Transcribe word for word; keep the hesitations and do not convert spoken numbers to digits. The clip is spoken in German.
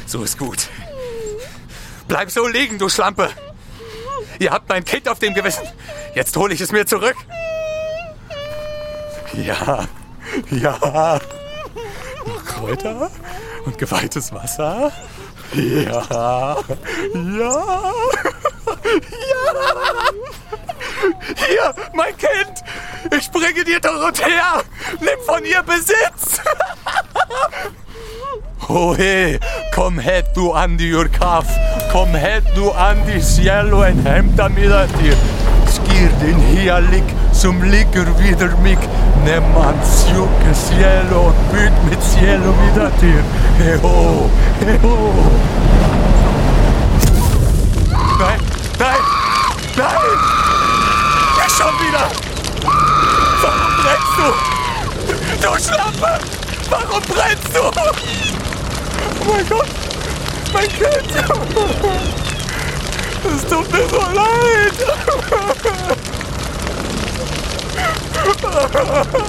So ist gut. Bleib so liegen, du Schlampe. Ihr habt mein Kind auf dem Gewissen. Jetzt hole ich es mir zurück. Ja, ja. Kräuter und geweihtes Wasser. Ja, ja, ja. Hier, mein Kind. Ich bringe dir Dorothea. Nimm von ihr Besitz. Ohe, kom het du an die Urkaf. Kom het du an die cielo en hämta mida dir. Skir din hialik som ligger vidare mig. Nämman sjuke cielo och bygg mitt cielo vidare till. Heho, heho. Nein, nein, nein! Nicht schon wieder! Warum brennst du? Du Schlampe! Warum brennst du? Oh mein Gott! Mein Kind! Es tut mir so leid!